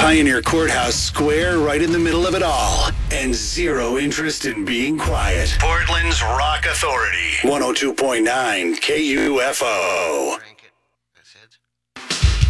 Pioneer Courthouse square right in the middle of it all. And zero interest in being quiet. Portland's Rock Authority. 102.9 KUFO.